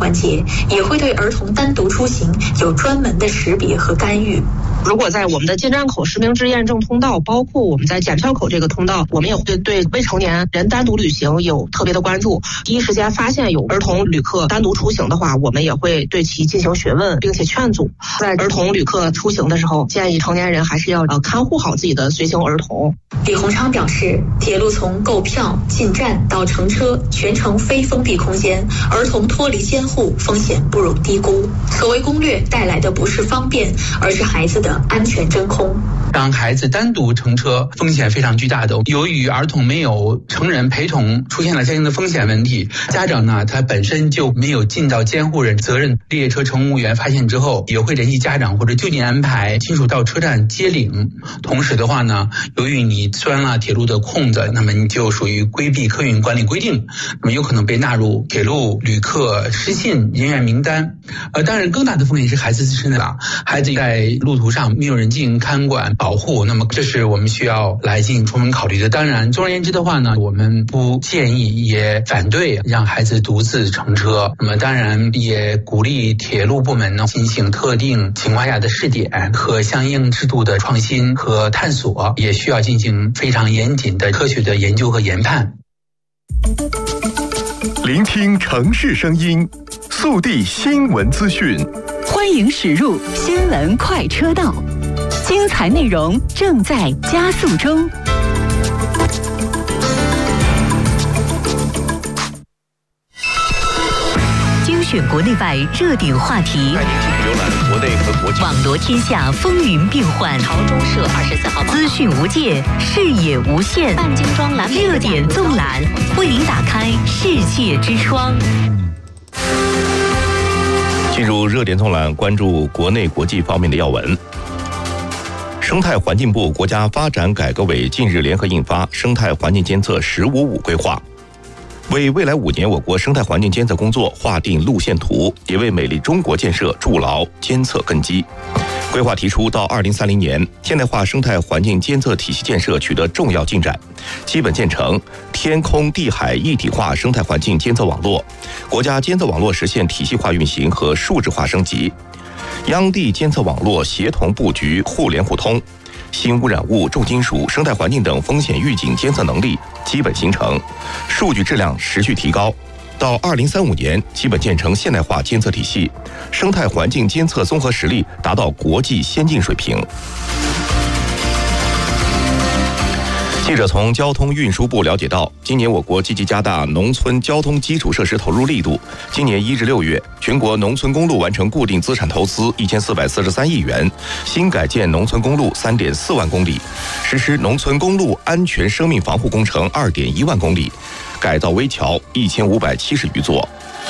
环节，也会对儿童单独出行有专门的识别和干预。 如果在我们的进站口实名制验证通道，包括我们在检票口这个通道，我们也会对未成年人单独旅行有特别的关注。第一时间发现有儿童旅客单独出行的话，我们也会对其进行询问，并且劝阻。在儿童旅客出行的时候，建议成年人还是要看护好自己的随行儿童。 李鸿昌表示，铁路从购票、进站到乘车，全程非封闭空间，儿童脱离监护风险不容低估。所谓攻略带来的不是方便，而是孩子的安全真空。 让孩子单独乘车风险非常巨大的，由于儿童没有成人陪同，出现了相应的风险问题。家长呢，他本身就没有尽到监护人责任，列车乘务员发现之后，也会联系家长或者就近安排亲属到车站接领。同时的话呢，由于你钻了铁路的空子，那么你就属于规避客运管理规定，那么有可能被纳入铁路旅客失信人员名单。当然更大的风险是孩子自身的了，孩子在路途上没有人进行看管保护，那么这是我们需要来进行充分考虑的。当然总而言之的话呢，我们不建议也反对让孩子独自乘车，那么当然也鼓励铁路部门呢进行特定情况下的试点和相应制度的创新和探索，也需要进行非常严谨的科学的研究和研判。 聆听城市声音，速递新闻资讯， 欢迎驶入新闻快车道，精彩内容正在加速中。精选国内外热点话题， 带您继续浏览国内和国际， 网罗天下风云变幻。 朝中社24号资讯无界，视野无限。 半精装蓝热点纵览，为您打开世界之窗。 进入热点纵览，关注国内国际方面的要闻。生态环境部、国家发展改革委近日联合印发《生态环境监测“15+5”规划》，为未来5年我国生态环境监测工作划定路线图，也为美丽中国建设筑牢监测根基。规划提出，到2030年，现代化生态环境监测体系建设取得重要进展，基本建成天空地海一体化生态环境监测网络，国家监测网络实现体系化运行和数字化升级，央地监测网络协同布局互联互通，新污染物、重金属、生态环境等风险预警监测能力基本形成，数据质量持续提高。到2035年，基本建成现代化监测体系，生态环境监测综合实力达到国际先进水平。记者从交通运输部了解到，今年我国积极加大农村交通基础设施投入力度。今年1至6月，全国农村公路完成固定资产投资1443亿元，新改建农村公路3.4万公里，实施农村公路安全生命防护工程2.1万公里，改造危桥1570余座。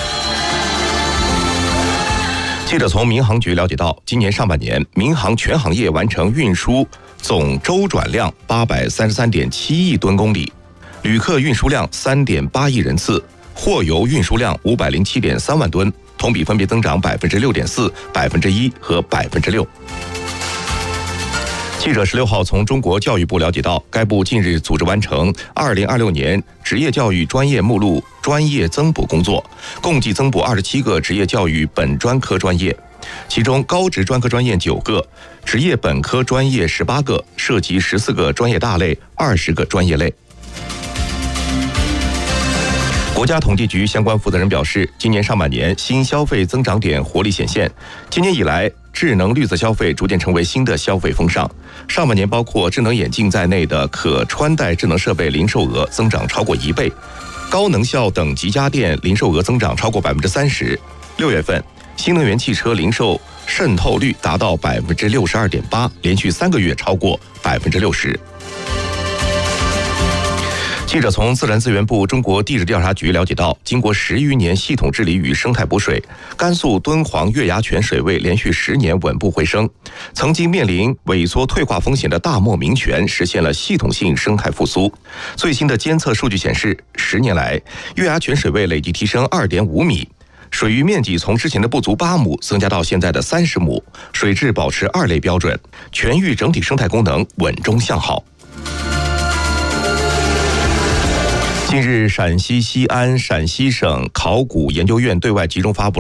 记者从民航局了解到，今年上半年，民航全行业完成运输总周转量833.7亿吨公里，旅客运输量3.8亿人次，货邮运输量507.3万吨，同比分别增长6.4%、1%和6%。记者16号从中国教育部了解到，该部近日组织完成2026年职业教育专业目录专业增补工作，共计增补27个职业教育本专科专业，其中高职专科专业9个，职业本科专业18个，涉及14个专业大类、20个专业类。国家统计局相关负责人表示，今年上半年新消费增长点活力显现，今年以来智能绿色消费逐渐成为新的消费风尚。上半年包括智能眼镜在内的可穿戴智能设备零售额增长超过1倍，高能效等级家电零售额增长超过30%。6月份，新能源汽车零售渗透率达到62.8%，连续3个月超过60%。记者从自然资源部中国地质调查局了解到，经过10余年系统治理与生态补水，甘肃敦煌月牙泉水位连续10年稳步回升，曾经面临萎缩退化风险的大漠明泉实现了系统性生态复苏。最新的监测数据显示，10年来月牙泉水位累计提升2.5米，水域面积从之前的不足8亩增加到现在的30亩，水质保持2类标准，全域整体生态功能稳中向好。近日，陕西西安陕西省考古研究院对外集中发布